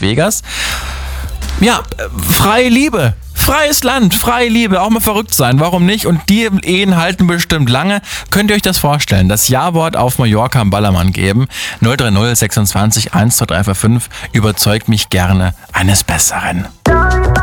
Vegas. Ja, freie Liebe. Freies Land, freie Liebe, auch mal verrückt sein, warum nicht? Und die Ehen halten bestimmt lange. Könnt ihr euch das vorstellen? Das Ja-Wort auf Mallorca am Ballermann geben. 030 26 12345 überzeugt mich gerne eines Besseren.